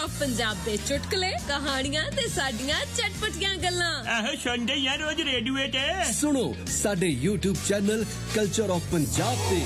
of Punjab ਦੇ ਚੁਟਕਲੇ ਕਹਾਣੀਆਂ ਤੇ ਸਾਡੀਆਂ ਚਟਪਟੀਆਂ ਗੱਲਾਂ ਆਹੋ ਸੁਣਦੇ ਯਾਰ ਰੋਜ਼ ਰੇਡੀਓ ਤੇ ਸੁਣੋ ਸਾਡੇ YouTube channel culture of Punjab ਤੇ